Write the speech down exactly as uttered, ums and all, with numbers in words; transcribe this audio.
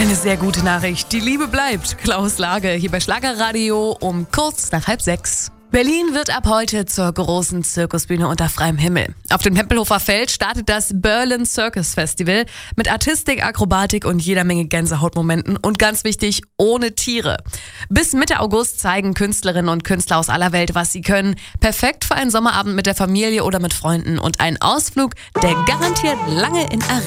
Eine sehr gute Nachricht. Die Liebe bleibt. Klaus Lage hier bei Schlagerradio um kurz nach halb sechs. Berlin wird ab heute zur großen Zirkusbühne unter freiem Himmel. Auf dem Tempelhofer Feld startet das Berlin Circus Festival mit Artistik, Akrobatik und jeder Menge Gänsehautmomenten und ganz wichtig, ohne Tiere. Bis Mitte August zeigen Künstlerinnen und Künstler aus aller Welt, was sie können. Perfekt für einen Sommerabend mit der Familie oder mit Freunden und einen Ausflug, der garantiert lange in Erinnerung